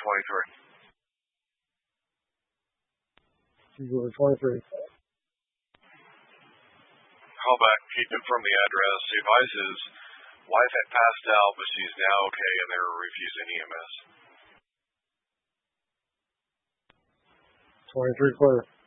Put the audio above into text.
She's over 23. Callback, he confirmed the address. He advises wife had passed out, but she's now okay, and they're refusing EMS. 23 clear.